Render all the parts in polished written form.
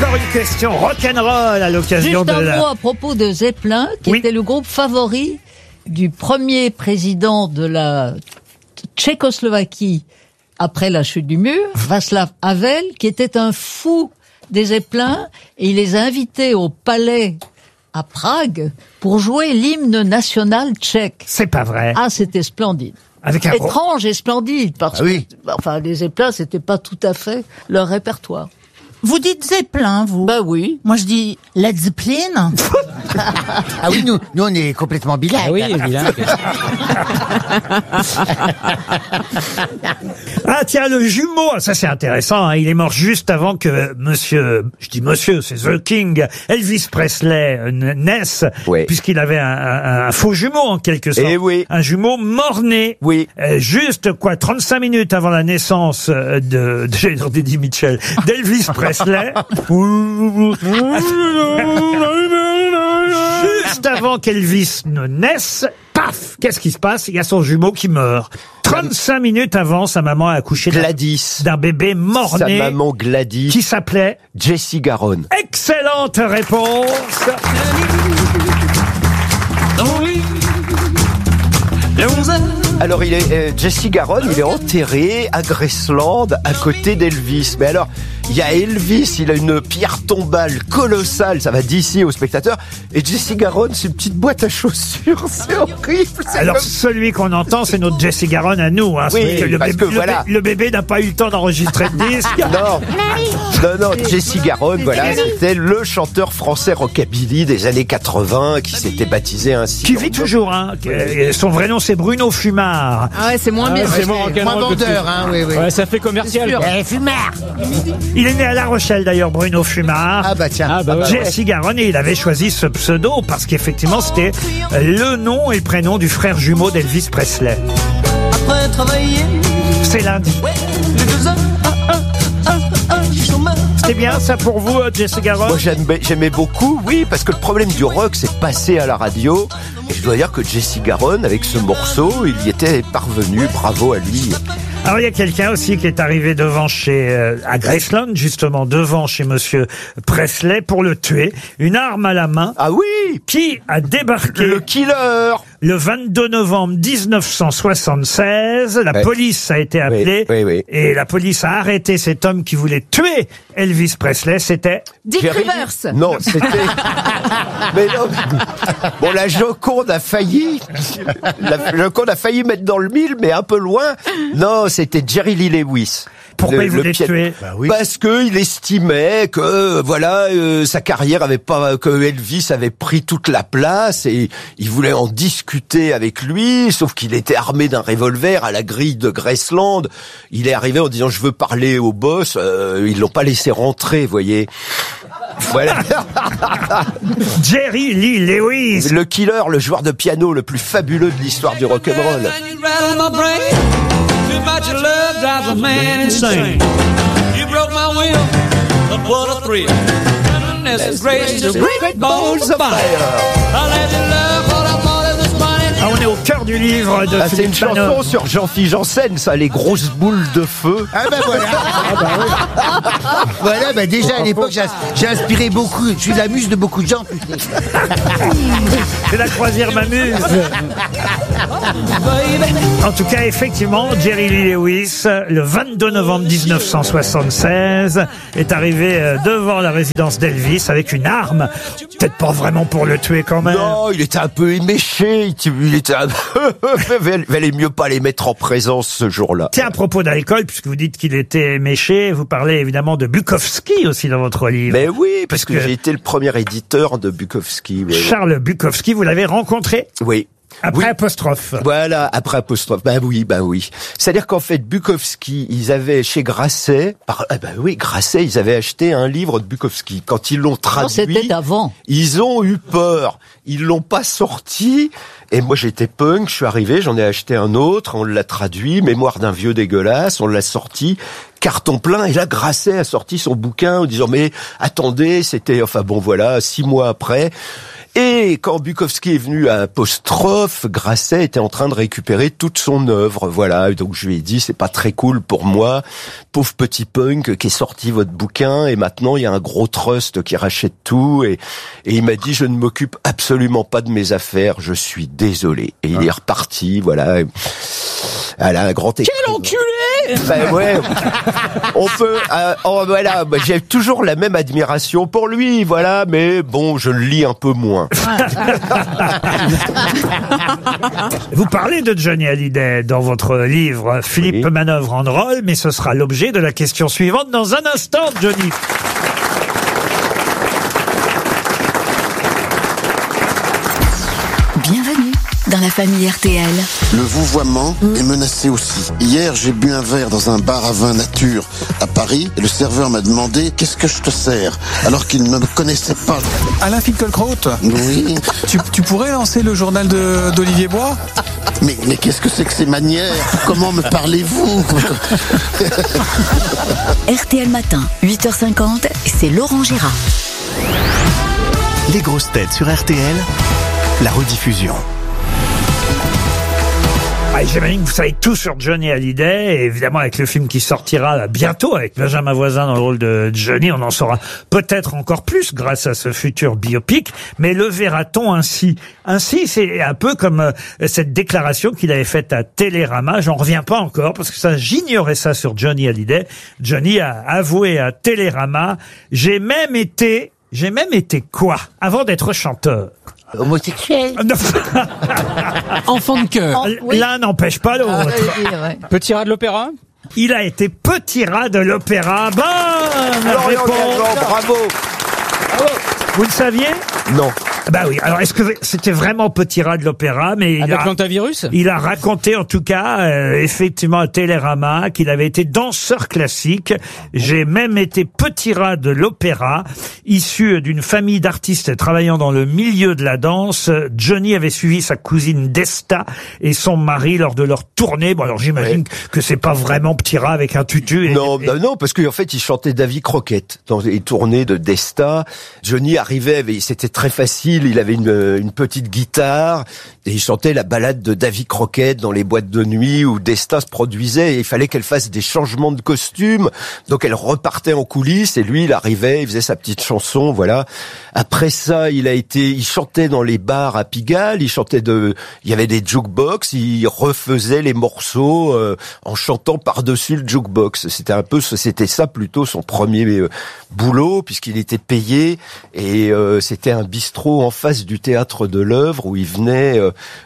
Encore une question rock'n'roll à l'occasion Juste un mot à propos de Zeppelin, qui était le groupe favori du premier président de la Tchécoslovaquie après la chute du mur, Václav Havel, qui était un fou des Zeppelin, et il les a invités au palais à Prague pour jouer l'hymne national tchèque. C'est pas vrai. Ah, c'était splendide. Avec un étrange et splendide, parce que, enfin, les Zeppelin, c'était pas tout à fait leur répertoire. Vous dites Zeppelin, vous? Bah oui. Moi, je dis Led Zeppelin. Ah oui, nous on est complètement bilingues. Ah oui, bilingues. Ah tiens, le jumeau, ça c'est intéressant, hein, il est mort juste avant que monsieur, c'est The King, Elvis Presley naisse, puisqu'il avait un faux jumeau en quelque sorte. Un jumeau mort-né. Juste 35 minutes avant la naissance d'Eddie Mitchell, d'Elvis Presley. Juste avant qu'Elvis ne naisse, paf, qu'est-ce qui se passe? Il y a son jumeau qui meurt. 35 minutes avant, sa maman a accouché d'un bébé mort-né. Sa maman Gladys. Qui s'appelait Jessie Garonne. Excellente réponse. Alors Jessie Garonne, il est enterré à Graceland, à côté d'Elvis. Mais alors, il y a Elvis, il a une pierre tombale colossale, ça va d'ici au spectateur. Et Jessie Garonne, c'est une petite boîte à chaussures, c'est horrible. Alors celui qu'on entend, c'est notre Jessie Garonne à nous. Hein, le bébé n'a pas eu le temps d'enregistrer le disque. Non, Jessie Garonne, voilà, c'était le chanteur français rockabilly des années 80 qui s'était baptisé ainsi. Qui vit toujours, hein. Son vrai nom, c'est Bruno Fumard. Ah ouais, c'est moins bien. C'est moins vendeur, hein, oui. Ouais, ça fait commercial. Fumard. Il est né à La Rochelle d'ailleurs, Bruno Fumard. Ah bah tiens. Jessie Garonne, et il avait choisi ce pseudo parce qu'effectivement c'était le nom et le prénom du frère jumeau d'Elvis Presley. Après travailler, c'est lundi. C'est bien ça pour vous, Jessie Garonne? Moi j'aimais beaucoup, oui, parce que le problème du rock, c'est passé à la radio. Et je dois dire que Jessie Garonne, avec ce morceau, il y était parvenu, bravo à lui. Alors il y a quelqu'un aussi qui est arrivé devant à Graceland, justement, devant chez monsieur Presley pour le tuer. Une arme à la main. Ah oui! Qui a débarqué. Le killer! Le 22 novembre 1976. La police a été appelée. Oui. Et la police a arrêté cet homme qui voulait tuer Elvis Presley. C'était Dick Rivers. Non, c'était... Mais non. Bon, la Joconde a failli mettre dans le mille, mais un peu loin. Non, c'était Jerry Lee Lewis. Pourquoi il voulait tuer? Parce que il estimait que sa carrière que Elvis avait pris toute la place et il voulait en discuter avec lui, sauf qu'il était armé d'un revolver à la grille de Graceland. Il est arrivé en disant je veux parler au boss, ils l'ont pas laissé rentrer, voyez. Voilà. Jerry Lee Lewis. Le killer, le joueur de piano le plus fabuleux de l'histoire du rock'n'roll. Too much love drives a man insane. You broke my will, but what a thrill. Goodness gracious, great balls of fire. I let you love what I thought it was funny. Ah, on est au cœur du livre de c'est une Philippe chanson Manœuvre. sur Jean-Philippe Janssen, ça, les grosses boules de feu. Ah bah voilà. Voilà, bah déjà à l'époque, j'ai inspiré beaucoup. Je suis la muse de beaucoup de gens. C'est la croisière m'amuse. En tout cas, effectivement, Jerry Lee Lewis, le 22 novembre 1976, est arrivé devant la résidence d'Elvis avec une arme. Peut-être pas vraiment pour le tuer quand même. Non, il était un peu éméché. Il était un peu... valait mieux pas les mettre en présence ce jour-là. Tiens, à propos d'alcool, puisque vous dites qu'il était éméché, vous parlez évidemment de Bukowski aussi dans votre livre. Mais oui, parce que j'ai été le premier éditeur de Bukowski. Charles Bukowski, vous l'avez rencontré? Oui. Après apostrophe. Voilà, après apostrophe. Ben oui. C'est-à-dire qu'en fait, Bukowski, ils avaient chez Grasset, Grasset, ils avaient acheté un livre de Bukowski. Quand ils l'ont traduit. C'était avant. Ils ont eu peur. ils l'ont pas sorti. Et moi, j'étais punk, je suis arrivé, j'en ai acheté un autre, on l'a traduit, Mémoire d'un vieux dégueulasse, on l'a sorti, carton plein, et là, Grasset a sorti son bouquin en disant, mais attendez, c'était, enfin bon, voilà, 6 mois après. Et quand Bukowski est venu à Apostrophe, Grasset était en train de récupérer toute son œuvre, voilà. Donc je lui ai dit, c'est pas très cool pour moi, pauvre petit punk qui est sorti votre bouquin, et maintenant il y a un gros trust qui rachète tout, et il m'a dit, je ne m'occupe absolument pas de mes affaires, je suis désolé. Et il est reparti, voilà. Voilà, un grand écrivain. Quel enculé! Ben ouais, on peut. Voilà, j'ai toujours la même admiration pour lui, voilà, mais bon, je le lis un peu moins. Vous parlez de Johnny Hallyday dans votre livre Philippe Manœuvre en rôle, mais ce sera l'objet de la question suivante dans un instant, Johnny. Bienvenue dans la famille RTL. Le vouvoiement est menacé aussi. Hier, j'ai bu un verre dans un bar à vin nature à Paris et le serveur m'a demandé « Qu'est-ce que je te sers ?» alors qu'il ne me connaissait pas. Alain Finkielkraut. Oui. Tu pourrais lancer le journal d'Olivier Bois? Mais qu'est-ce que c'est que ces manières? Comment me parlez-vous? RTL Matin, 8h50, c'est Laurent Gérard. Les grosses têtes sur RTL, la rediffusion. J'imagine que vous savez tout sur Johnny Hallyday, et évidemment avec le film qui sortira là, bientôt avec Benjamin Voisin dans le rôle de Johnny, on en saura peut-être encore plus grâce à ce futur biopic, mais le verra-t-on ainsi? Ainsi, c'est un peu comme cette déclaration qu'il avait faite à Télérama, j'en reviens pas encore parce que ça, j'ignorais ça sur Johnny Hallyday. Johnny a avoué à Télérama, j'ai même été quoi? Avant d'être chanteur. Homosexuel. Enfant de cœur. L'un n'empêche pas l'autre. Petit rat de l'opéra. Il a été petit rat de l'opéra. Bonne réponse. Bravo. Vous le saviez? Non. Bah oui. Alors, est-ce que c'était vraiment petit rat de l'opéra? Mais avec l'antivirus? Il a raconté, en tout cas, effectivement, à Télérama, qu'il avait été danseur classique. J'ai même été petit rat de l'opéra, issu d'une famille d'artistes travaillant dans le milieu de la danse. Johnny avait suivi sa cousine Desta et son mari lors de leur tournée. Bon, alors j'imagine que c'est pas vraiment petit rat avec un tutu. Non, parce qu'en fait, il chantait Davy Crockett dans les tournées de Desta. Johnny arrivait, c'était très facile. Il avait une petite guitare et il chantait la ballade de Davy Crockett dans les boîtes de nuit où Desta se produisait et il fallait qu'elle fasse des changements de costume. Donc elle repartait en coulisses et lui, il arrivait, il faisait sa petite chanson, voilà. Après ça, il chantait dans les bars à Pigalle, il y avait des jukebox, il refaisait les morceaux en chantant par-dessus le jukebox. C'était ça plutôt son premier boulot puisqu'il était payé et c'était un bistrot en face du théâtre de l'Œuvre où il venait,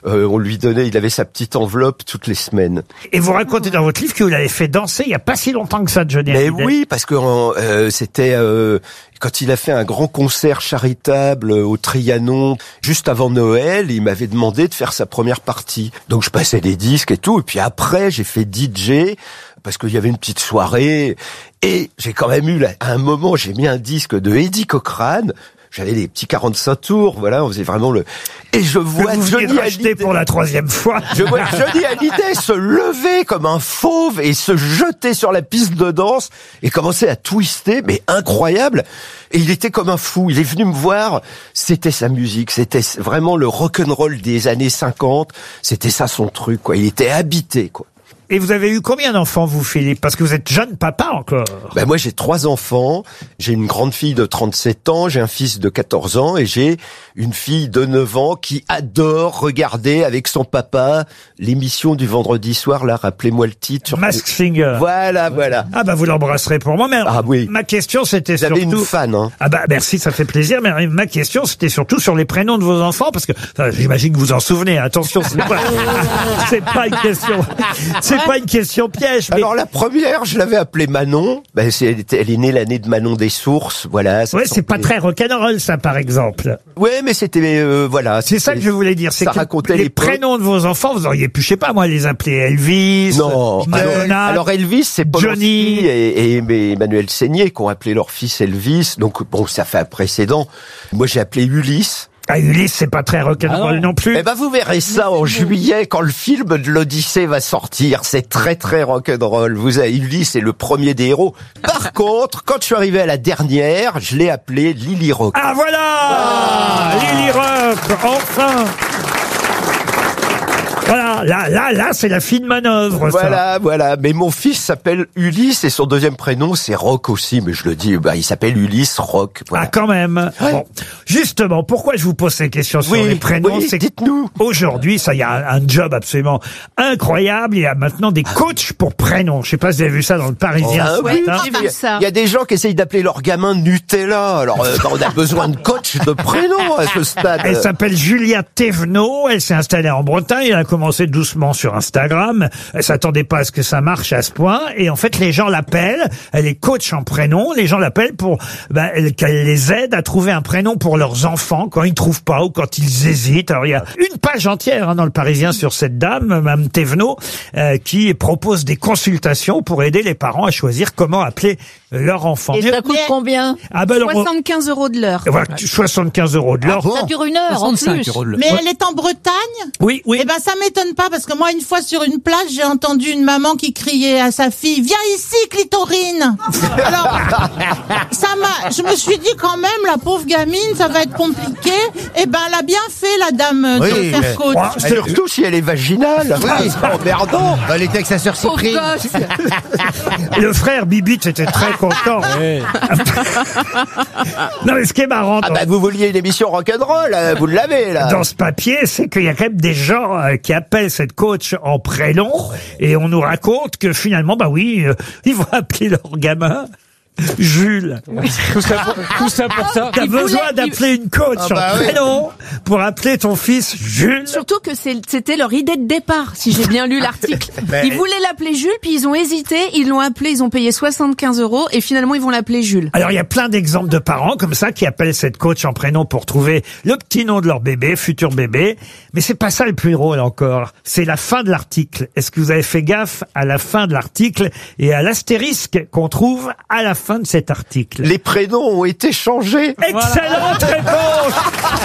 il avait sa petite enveloppe toutes les semaines. Et vous racontez dans votre livre que vous l'avez fait danser il y a pas si longtemps que ça, Johnny Hallyday. Mais oui, parce que c'était quand il a fait un grand concert charitable au Trianon juste avant Noël, il m'avait demandé de faire sa première partie. Donc je passais des disques et tout, et puis après j'ai fait DJ parce qu'il y avait une petite soirée et j'ai quand même eu à un moment j'ai mis un disque de Eddie Cochrane. J'avais des petits 45 tours, voilà, on faisait vraiment et je vois Johnny Hallyday pour la 3e fois. Je vois Johnny Hallyday se lever comme un fauve et se jeter sur la piste de danse et commencer à twister, mais incroyable. Et il était comme un fou. Il est venu me voir. C'était sa musique. C'était vraiment le rock'n'roll des années 50. C'était ça son truc, quoi. Il était habité, quoi. Et vous avez eu combien d'enfants, vous, Philippe? Parce que vous êtes jeune papa encore. Ben moi, j'ai 3 enfants. J'ai une grande fille de 37 ans, j'ai un fils de 14 ans et j'ai une fille de 9 ans qui adore regarder avec son papa l'émission du vendredi soir, là, rappelez-moi le titre. Masked Singer. Voilà. Ah bah vous l'embrasserez pour moi. Mais oui. Ma question c'était surtout... J'avais une fan, hein. Ah bah merci, ça fait plaisir. Mais ma question c'était surtout sur les prénoms de vos enfants, parce que j'imagine que vous en souvenez. Attention, c'est pas une question... C'est pas une question piège. Mais... Alors la première, je l'avais appelée Manon. Ben, elle est née l'année de Manon des Sources, voilà. Ouais, c'est pas très rock'n'roll ça, par exemple. Ouais, mais c'était voilà. C'est ça que je voulais dire. C'est ça que racontait les prénoms de vos enfants, vous auriez pu, je sais pas moi, les appeler Elvis. Non. Madonna. Alors Elvis, c'est Paul Johnny et Emmanuel Seigné qui ont appelé leur fils Elvis. Donc bon, ça fait un précédent. Moi, j'ai appelé Ulysse. Ah, Ulysse, c'est pas très rock'n'roll non plus. Eh ben, vous verrez ça en juillet quand le film de l'Odyssée va sortir. C'est très très rock'n'roll. Vous avez Ulysse, c'est le premier des héros. Par contre, quand je suis arrivé à la dernière, je l'ai appelé Lily Rock. Ah voilà, Lily Rock, enfin. Voilà, là, c'est la fine manœuvre, ça. Voilà. Mais mon fils s'appelle Ulysse et son deuxième prénom, c'est Rock aussi. Mais je le dis, il s'appelle Ulysse Rock. Voilà. Ah, quand même. Ouais. Bon. Justement, pourquoi je vous pose ces questions sur les prénoms? Oui, c'est dites-nous. Aujourd'hui, ça, il y a un job absolument incroyable. Il y a maintenant des coachs pour prénoms. Je sais pas si vous avez vu ça dans le Parisien ce matin. Il y a des gens qui essayent d'appeler leur gamin Nutella. Alors, on a besoin de coach de prénom à ce stade. Elle s'appelle Julia Thévenot. Elle s'est installée en Bretagne. Elle a commencé doucement sur Instagram. Elle s'attendait pas à ce que ça marche à ce point. Et en fait, les gens l'appellent. Elle est coach en prénom. Les gens l'appellent pour qu'elle les aide à trouver un prénom pour leurs enfants quand ils trouvent pas ou quand ils hésitent. Alors, il y a une page entière dans le Parisien sur cette dame, Mme Thévenot, qui propose des consultations pour aider les parents à choisir comment appeler leur enfant. Et ça coûte combien? 75 € de l'heure. Voilà, 75 € de l'heure. Ça dure une heure en plus. Mais elle est en Bretagne? Oui. Eh ben, ça m'étonne pas, parce que moi, une fois sur une plage, j'ai entendu une maman qui criait à sa fille, viens ici, clitorine! Alors, je me suis dit quand même, la pauvre gamine, ça va être compliqué. Eh ben, elle a bien fait, la dame, de faire coach. Surtout si elle est vaginale. Oui. C'est emmerdant. Elle était avec sa sœur Cyprien. Le frère Bibit était très content. Non, mais ce qui est marrant. Vous vouliez une émission rock'n'roll, vous l'avez, là. Dans ce papier, c'est qu'il y a quand même des gens qui appellent cette coach en prénom, et on nous raconte que finalement, ils vont appeler leur gamin Jules. Tout ça pour ça. T'as besoin d'appeler une coach en prénom pour appeler ton fils Jules. Surtout que c'était leur idée de départ, si j'ai bien lu l'article. Ils voulaient l'appeler Jules, puis ils ont hésité, ils l'ont appelé, ils ont payé 75 €, et finalement ils vont l'appeler Jules. Alors il y a plein d'exemples de parents comme ça qui appellent cette coach en prénom pour trouver le petit nom de leur bébé, futur bébé. Mais c'est pas ça le plus drôle encore. C'est la fin de l'article. Est-ce que vous avez fait gaffe à la fin de l'article et à l'astérisque qu'on trouve à la fin de cet article? Les prénoms ont été changés. Excellente réponse.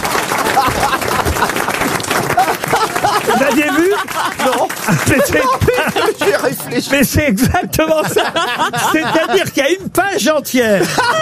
Vous aviez vu? Non. J'ai réfléchi. Mais c'est exactement ça. C'est-à-dire qu'il y a une page entière.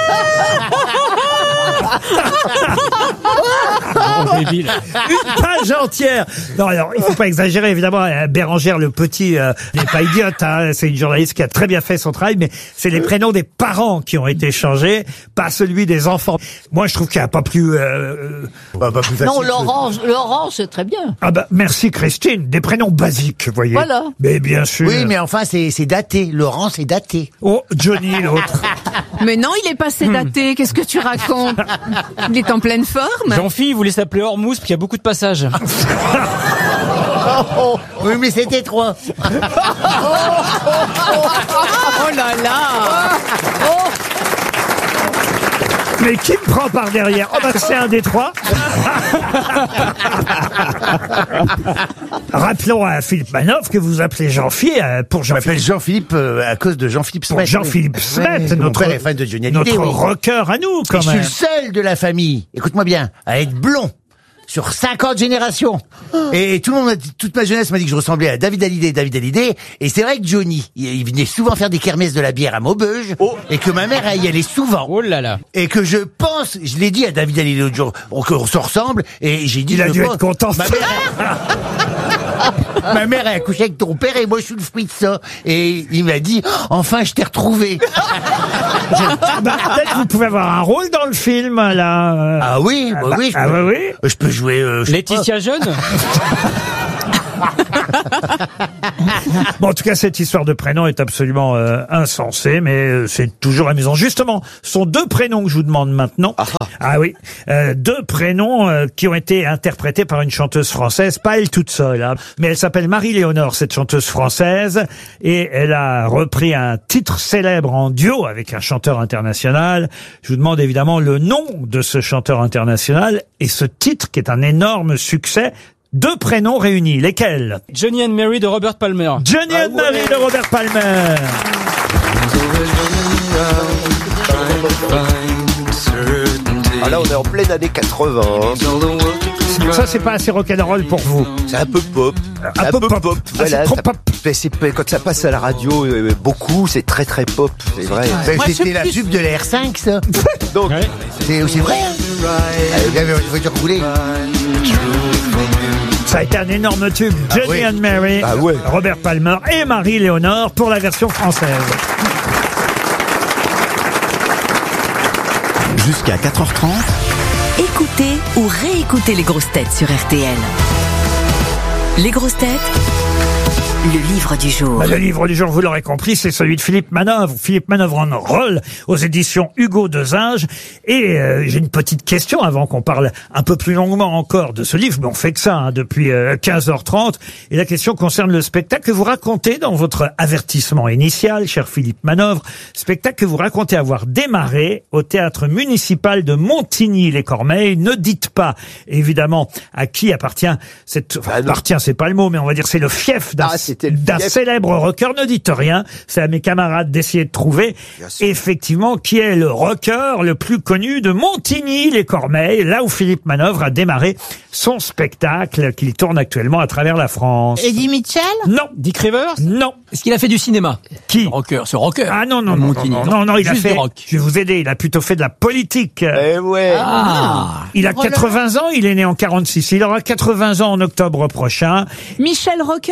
Une page entière. Non, alors, il faut pas exagérer, évidemment. Bérangère Le Petit n'est pas idiote, hein. C'est une journaliste qui a très bien fait son travail, mais c'est les prénoms des parents qui ont été changés, pas celui des enfants. Moi, je trouve qu'il n'y a pas plus... plus facile. Non, Laurent, c'est très bien. Ah bah, merci Christine. Des prénoms basiques, vous voyez. Voilà. Mais bien sûr. Oui, mais enfin, c'est daté. Laurent, c'est daté. Oh, Johnny, l'autre. Mais non, il est pas sédaté. Qu'est-ce que tu racontes? Il est en pleine forme. Jean-Philippe, il voulait s'appeler Hormuz, puis il y a beaucoup de passages. Oui, mais c'était 3. Oh là là. Mais qui me prend par derrière? Oh bah c'est un des trois. Rappelons à Philippe Manoff que vous appelez Jean-Philippe pour Jean-Philippe. Je m'appelle Jean-Philippe à cause de Jean-Philippe Smet. Jean-Philippe Smet, notre père est fan de Johnny Hallyday, notre rocker à nous, quand même. Je suis le seul de la famille, écoute-moi bien, à être blond. Sur 50 générations. Et tout le monde, toute ma jeunesse m'a dit que je ressemblais à David Hallyday. Et c'est vrai que Johnny, il venait souvent faire des kermesses de la bière à Maubeuge. Et que ma mère, elle y allait souvent. Oh là là. Et que je pense, je l'ai dit à David Hallyday l'autre jour, qu'on se ressemble. Et j'ai dit, il a dû être content. Ma mère, elle a couché avec ton père et moi, je suis le fruit de ça. Et il m'a dit, enfin, je t'ai retrouvé. Peut-être vous pouvez avoir un rôle dans le film, là. Ah oui, oui. Je peux jouer... Laetitia Jeune. Bon, en tout cas, cette histoire de prénom est absolument insensée, mais c'est toujours amusant. Justement, ce sont deux prénoms que je vous demande maintenant. Ah oui, deux prénoms qui ont été interprétés par une chanteuse française, pas elle toute seule, hein, mais elle s'appelle Marie-Léonore, cette chanteuse française, et elle a repris un titre célèbre en duo avec un chanteur international. Je vous demande évidemment le nom de ce chanteur international et ce titre qui est un énorme succès. Deux prénoms réunis, lesquels? Johnny and Mary de Robert Palmer. Johnny and Mary de Robert Palmer. Ah là, on est en pleine année 80. Hein. Ça, c'est pas assez rock'n'roll pour vous. C'est un peu pop. Un peu pop. Voilà, c'est trop pop. Quand ça passe à la radio, beaucoup, c'est très très pop. C'est vrai. C'était la pub de la R5, ça. Donc, c'est vrai. Faut dire que vous voulez. Ça a été un énorme tube. Johnny and Mary, Robert Palmer et Marie-Léonore pour la version française. Jusqu'à 4h30. Écoutez ou réécoutez les grosses têtes sur RTL. Les grosses têtes, le livre du jour. Le livre du jour, vous l'aurez compris, c'est celui de Philippe Manœuvre. Philippe Manœuvre en rôle aux éditions Hugo Dezinges. Et j'ai une petite question avant qu'on parle un peu plus longuement encore de ce livre. Mais on fait que ça depuis 15h30. Et la question concerne le spectacle que vous racontez dans votre avertissement initial, cher Philippe Manœuvre. Spectacle que vous racontez avoir démarré au théâtre municipal de Montigny-les-Cormeilles. Ne dites pas, évidemment, à qui appartient cette... Enfin, appartient, c'est pas le mot, mais on va dire c'est le fief d'un célèbre rocker. Ne dites rien, c'est à mes camarades d'essayer de trouver effectivement qui est le rocker le plus connu de Montigny-les-Cormeilles, là où Philippe Manœuvre a démarré son spectacle qu'il tourne actuellement à travers la France. Eddie Mitchell? Non. Dick Rivers? Non. Est-ce qu'il a fait du cinéma? Qui? Rocker, ce rocker. Ah non, non, il a Juste fait, du rock. je vais vous aider, il a plutôt fait de la politique. Eh ouais. Il a 80 ans, il est né en 46, il aura 80 ans en octobre prochain. Michel Rocker.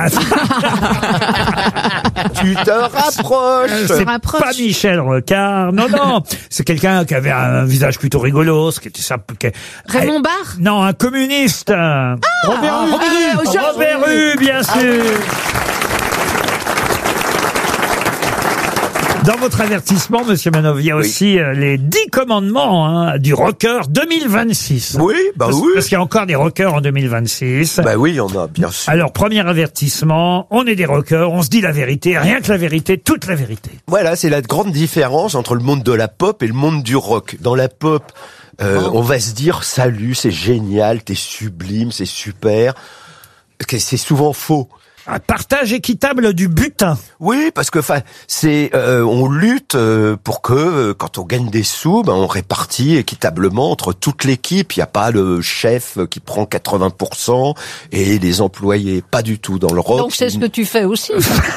Tu te rapproches. C'est pas Michel Rocard. Non, non. C'est quelqu'un qui avait un visage plutôt rigolo, ce qui était simple. Raymond Barre. Non, un communiste. Robert Hue, bien sûr. Dans votre avertissement, Monsieur Manœuvre, il y a aussi les 10 commandements du rocker 2026. Oui, oui. Parce qu'il y a encore des rockers en 2026. Bah oui, il y en a, bien sûr. Alors, premier avertissement, on est des rockers, on se dit la vérité, rien que la vérité, toute la vérité. Voilà, c'est la grande différence entre le monde de la pop et le monde du rock. Dans la pop, on va se dire, salut, c'est génial, t'es sublime, c'est super. C'est souvent faux. Un partage équitable du butin. Oui, parce que on lutte pour que quand on gagne des sous, on répartit équitablement entre toute l'équipe. Il n'y a pas le chef qui prend 80% et les employés, pas du tout dans le rock. Donc c'est ce que tu fais aussi.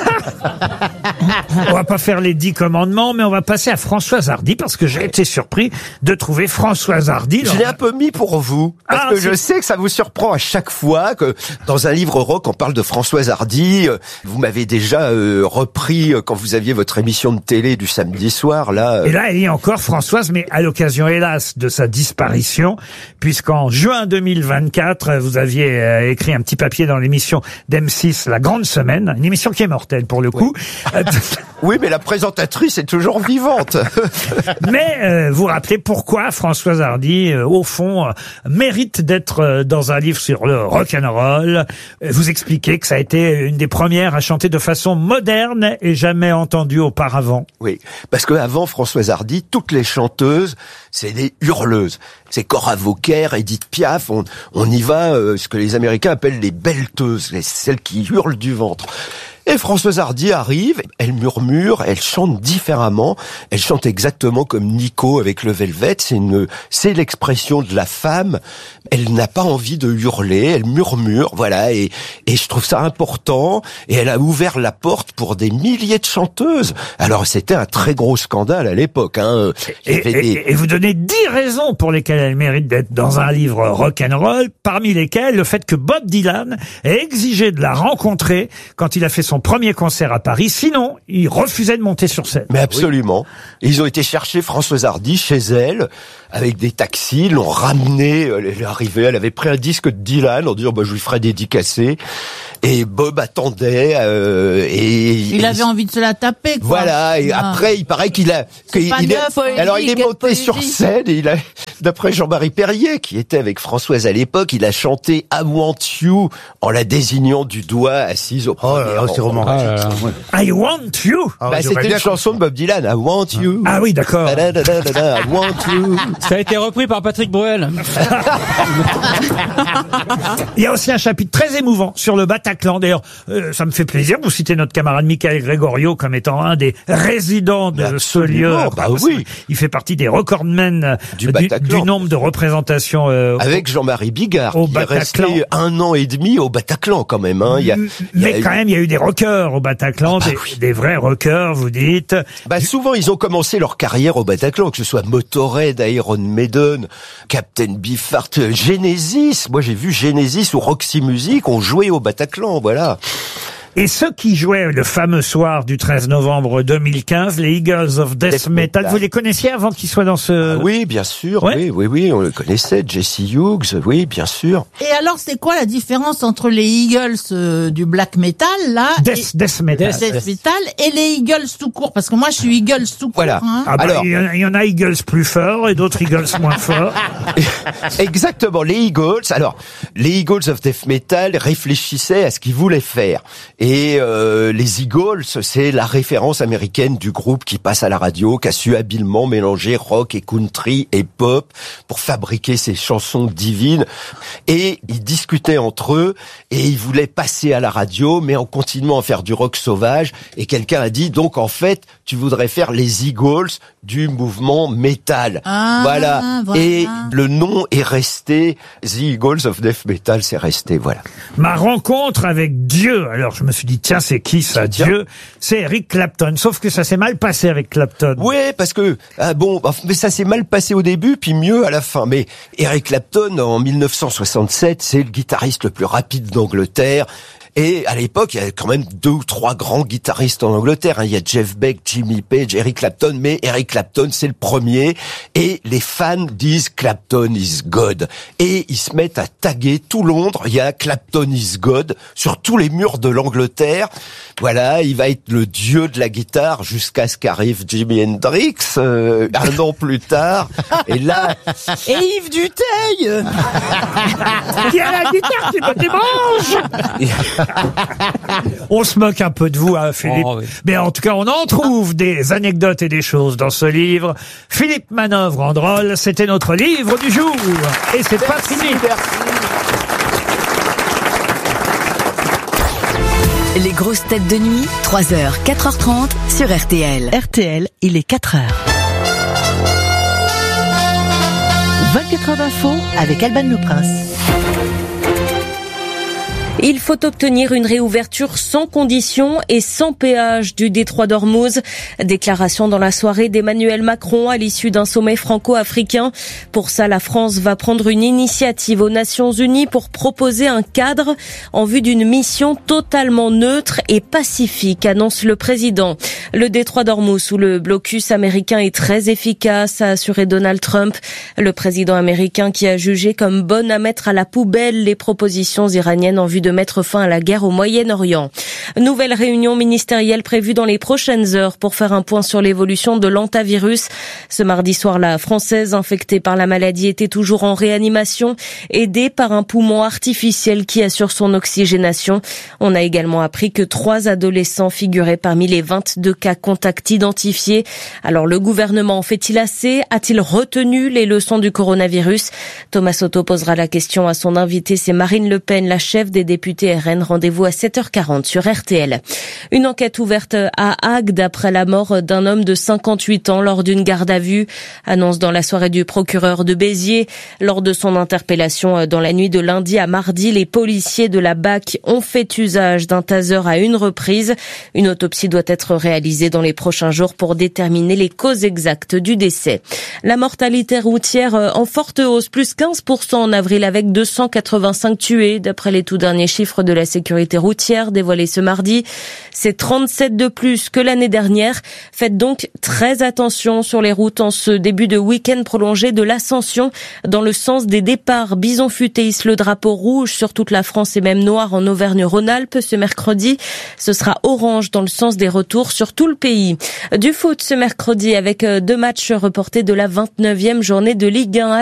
On va pas faire les 10 commandements, mais on va passer à Françoise Hardy parce que j'ai été surpris de trouver Françoise Hardy. Je l'ai un peu mis pour vous parce que je sais que ça vous surprend à chaque fois que dans un livre rock on parle de Françoise Hardy. Vous m'avez déjà repris quand vous aviez votre émission de télé du samedi soir là. Et là, il y a encore Françoise, mais à l'occasion hélas de sa disparition, puisqu'en juin 2024, vous aviez écrit un petit papier dans l'émission d'M6, La Grande Semaine, une émission qui est mortelle pour le coup. Oui, mais la présentatrice est toujours vivante. Mais vous rappelez pourquoi Françoise Hardy, au fond, mérite d'être dans un livre sur le rock'n'roll. Vous expliquez que ça a été une des premières à chanter de façon moderne et jamais entendue auparavant. Oui, parce que avant Françoise Hardy, toutes les chanteuses, c'est des hurleuses. C'est Cora Vauquer, Edith Piaf, on y va, ce que les Américains appellent les belteuses, celles qui hurlent du ventre. Et Françoise Hardy arrive, elle murmure, elle chante différemment, elle chante exactement comme Nico avec le Velvet, c'est l'expression de la femme, elle n'a pas envie de hurler, elle murmure, voilà, et je trouve ça important, et elle a ouvert la porte pour des milliers de chanteuses. Alors c'était un très gros scandale à l'époque, hein. Et vous donnez 10 raisons pour lesquelles elle mérite d'être dans un livre rock'n'roll, parmi lesquelles le fait que Bob Dylan ait exigé de la rencontrer quand il a fait son premier concert à Paris, sinon il refusait de monter sur scène. Mais absolument. Et ils ont été chercher Françoise Hardy chez elle, avec des taxis, l'ont ramenée, elle est arrivée, elle avait pris un disque de Dylan en disant je lui ferai dédicacer. Et Bob attendait il avait envie de se la taper, quoi. Voilà, et après il paraît il est monté sur scène et d'après Jean-Marie Perrier qui était avec Françoise à l'époque, il a chanté I Want You en la désignant du doigt assise au premier rang. roman. I want you. C'était une chanson de Bob Dylan. I want you. Ah oui, d'accord. I want you. Ça a été repris par Patrick Bruel. Il y a aussi un chapitre très émouvant sur le Bataclan. D'ailleurs, ça me fait plaisir. Vous citez notre camarade Michael Gregorio comme étant un des résidents de ce lieu. Bah oui. Il fait partie des recordmen du nombre de représentations. Avec Jean-Marie Bigard, au qui est Bataclan. resté 1 an et demi au Bataclan quand même. Hein. Mais quand même, il y a eu des rockers au Bataclan, des vrais rockers, vous dites. Souvent, ils ont commencé leur carrière au Bataclan, que ce soit Motorhead, Iron Maiden, Captain Beefheart, Genesis. Moi, j'ai vu Genesis ou Roxy Music, ont joué au Bataclan, voilà. Et ceux qui jouaient le fameux soir du 13 novembre 2015, les Eagles of Death Metal, vous les connaissiez avant qu'ils soient dans ce... Oui, bien sûr, oui, on le connaissait, Jesse Hughes, oui, bien sûr. Et alors, c'est quoi la différence entre les Eagles du black metal, là, Death Metal, et les Eagles tout court? Parce que moi, je suis Eagles tout court. Voilà. Hein. Alors, il y en a Eagles plus forts et d'autres Eagles moins forts. Exactement, les Eagles of Death Metal réfléchissaient à ce qu'ils voulaient faire. Et les Eagles, c'est la référence américaine du groupe qui passe à la radio, qui a su habilement mélanger rock et country et pop pour fabriquer ces chansons divines. Et ils discutaient entre eux et ils voulaient passer à la radio, mais en continuant à faire du rock sauvage. Et quelqu'un a dit, donc en fait, tu voudrais faire les Eagles du mouvement métal. Voilà. Et le nom est resté, The Eagles of Death Metal, c'est resté, voilà. Ma rencontre avec Dieu, alors je me suis dit, tiens, c'est qui ça, Dieu? C'est Eric Clapton. Sauf que ça s'est mal passé avec Clapton. Oui, parce que, mais ça s'est mal passé au début, puis mieux à la fin. Mais Eric Clapton, en 1967, c'est le guitariste le plus rapide d'Angleterre. Et à l'époque, il y a quand même 2 ou 3 grands guitaristes en Angleterre. Il y a Jeff Beck, Jimmy Page, Eric Clapton, mais Eric Clapton, c'est le premier. Et les fans disent Clapton is God. Et ils se mettent à taguer tout Londres. Il y a Clapton is God sur tous les murs de l'Angleterre. Voilà, il va être le dieu de la guitare jusqu'à ce qu'arrive Jimi Hendrix, 1 an plus tard. Et là... Et Yves Duteil qui a la guitare qui me démange. On se moque un peu de vous, hein, Philippe. Oh, oui. Mais en tout cas, on en trouve des anecdotes et des choses dans ce livre. Philippe Manœuvre en drôle, c'était notre livre du jour. Et c'est pas fini. Les grosses têtes de nuit, 3h, 4h30 sur RTL. RTL, il est 4h. 24 heures d'info avec Alban Le Prince. Il faut obtenir une réouverture sans condition et sans péage du détroit d'Ormuz. Déclaration dans la soirée d'Emmanuel Macron à l'issue d'un sommet franco-africain. Pour ça, la France va prendre une initiative aux Nations Unies pour proposer un cadre en vue d'une mission totalement neutre et pacifique, annonce le président. Le détroit d'Ormuz sous le blocus américain est très efficace, a assuré Donald Trump. Le président américain qui a jugé comme bonne à mettre à la poubelle les propositions iraniennes en vue de mettre fin à la guerre au Moyen-Orient. Nouvelle réunion ministérielle prévue dans les prochaines heures pour faire un point sur l'évolution de l'hantavirus. Ce mardi soir, la Française infectée par la maladie était toujours en réanimation, aidée par un poumon artificiel qui assure son oxygénation. On a également appris que 3 adolescents figuraient parmi les 22 cas contacts identifiés. Alors le gouvernement en fait-il assez? A-t-il retenu les leçons du coronavirus? Thomas Soto posera la question à son invité, c'est Marine Le Pen, la chef des députés RN. Rendez-vous à 7h40 sur RTL. Une enquête ouverte à Agde après la mort d'un homme de 58 ans lors d'une garde à vue. Annonce dans la soirée du procureur de Béziers. Lors de son interpellation dans la nuit de lundi à mardi, les policiers de la BAC ont fait usage d'un taser à une reprise. Une autopsie doit être réalisée dans les prochains jours pour déterminer les causes exactes du décès. La mortalité routière en forte hausse, plus 15% en avril avec 285 tués d'après les tout derniers chiffres de la sécurité routière dévoilés ce mardi. C'est 37 de plus que l'année dernière. Faites donc très attention sur les routes en ce début de week-end prolongé de l'Ascension. Dans le sens des départs, Bison Futé hisse le drapeau rouge sur toute la France et même noir en Auvergne-Rhône-Alpes ce mercredi. Ce sera orange dans le sens des retours sur tout le pays. Du foot ce mercredi avec 2 matchs reportés de la 29e journée de Ligue 1.